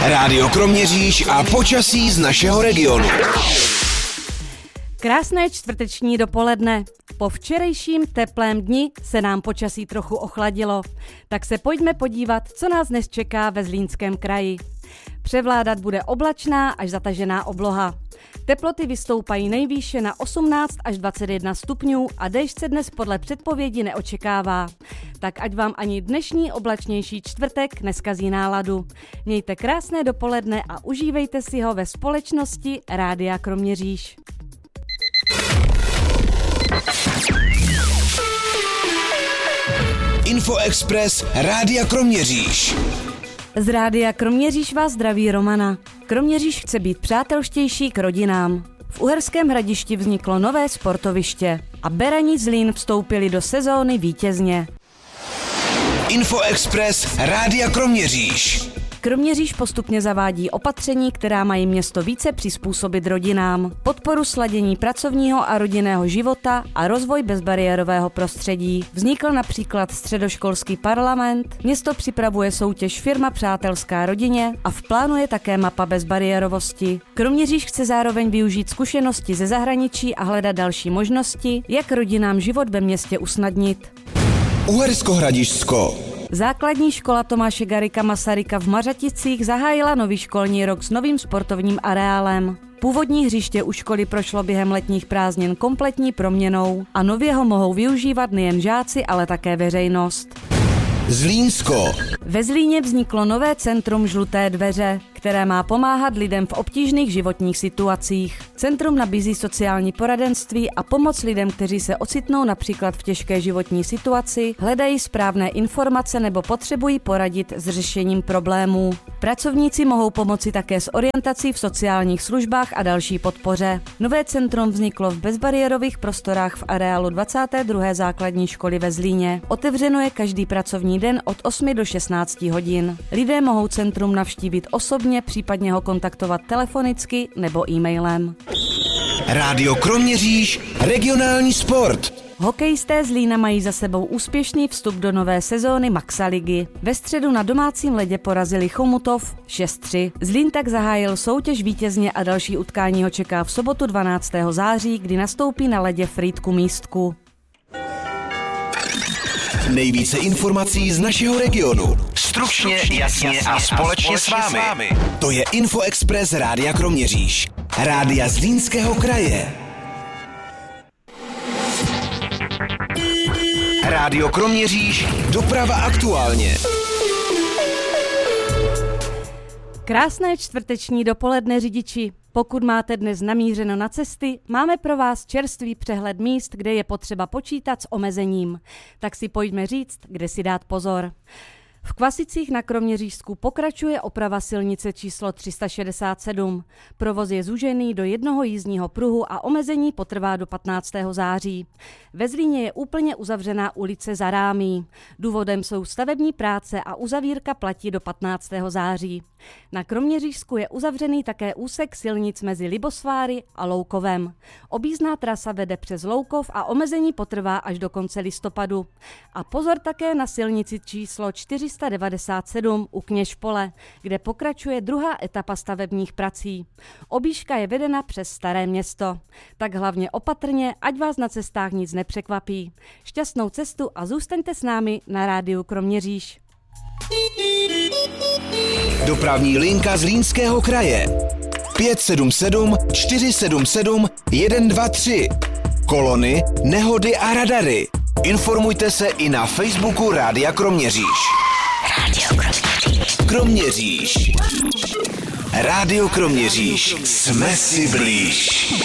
Rádio Kroměříž a počasí z našeho regionu. Krásné čtvrteční dopoledne. Po včerejším teplém dni se nám počasí trochu ochladilo. Tak se pojďme podívat, co nás dnes čeká ve Zlínském kraji. Převládat bude oblačná až zatažená obloha. Teploty vystoupají nejvýše na 18 až 21 stupňů a déšť se dnes podle předpovědi neočekává. Tak ať vám ani dnešní oblačnější čtvrtek neskazí náladu. Mějte krásné dopoledne a užívejte si ho ve společnosti Rádia Kroměříž. Info Express Rádia Kroměříž. Z Rádia Kroměříž vás zdraví Romana. Kroměříž chce být přátelštější k rodinám. V Uherském Hradišti vzniklo nové sportoviště a Berani Zlín vstoupili do sezóny vítězně. Info Express Rádia Kroměříž. Kroměříž postupně zavádí opatření, která mají město více přizpůsobit rodinám, podporu sladění pracovního a rodinného života a rozvoj bezbariérového prostředí. Vznikl například středoškolský parlament, město připravuje soutěž Firma přátelská rodině a v plánu je také mapa bezbariérovosti. Kroměříž chce zároveň využít zkušenosti ze zahraničí a hledat další možnosti, jak rodinám život ve městě usnadnit. Uhersko-Hradišťsko. Základní škola Tomáše Garrigua Masaryka v Mařaticích zahájila nový školní rok s novým sportovním areálem. Původní hřiště u školy prošlo během letních prázdnin kompletní proměnou a nově ho mohou využívat nejen žáci, ale také veřejnost. Zlínsko. Ve Zlíně vzniklo nové centrum Žluté dveře, které má pomáhat lidem v obtížných životních situacích. Centrum nabízí sociální poradenství a pomoc lidem, kteří se ocitnou například v těžké životní situaci, hledají správné informace nebo potřebují poradit s řešením problémů. Pracovníci mohou pomoci také s orientací v sociálních službách a další podpoře. Nové centrum vzniklo v bezbariérových prostorách v areálu 22. základní školy ve Zlíně. Otevřeno je každý pracovní den od 8 do 16 hodin. Lidé mohou centrum navštívit osobně, případně ho kontaktovat telefonicky nebo e-mailem. Rádio Kroměříž, regionální sport. Hokejisté Zlína mají za sebou úspěšný vstup do nové sezóny Maxaligy. Ve středu na domácím ledě porazili Chomutov 6-3. Zlín tak zahájil soutěž vítězně a další utkání ho čeká v sobotu 12. září, kdy nastoupí na ledě Frýdku Místku. Nejvíce informací z našeho regionu. Stručně, jasně a společně s vámi. To je Info Express Rádia Kroměříž. Rádia Zlínského kraje. Rádio Kroměříž. Doprava aktuálně. Krásné čtvrteční dopoledne, řidiči. Pokud máte dnes namířeno na cesty, máme pro vás čerstvý přehled míst, kde je potřeba počítat s omezením. Tak si pojďme říct, kde si dát pozor. V Kvasicích na Kroměřížsku pokračuje oprava silnice číslo 367. Provoz je zúžený do jednoho jízdního pruhu a omezení potrvá do 15. září. Ve Zlíně je úplně uzavřená ulice Zarámí. Důvodem jsou stavební práce a uzavírka platí do 15. září. Na Kroměřížsku je uzavřený také úsek silnic mezi Libosváry a Loukovem. Objízdná trasa vede přes Loukov a omezení potrvá až do konce listopadu. A pozor také na silnici číslo 497 u Kněžpole, kde pokračuje druhá etapa stavebních prací. Objížďka je vedena přes Staré Město. Tak hlavně opatrně, ať vás na cestách nic nepřekvapí. Šťastnou cestu a zůstaňte s námi na Rádiu Kroměříž. Dopravní linka Zlínského kraje 577 477 123. Kolony, nehody a radary. Informujte se i na Facebooku Rádia Kroměříž. Rádio Kroměříž. Kroměříž. Rádio Kroměříž. Jsme si blíž.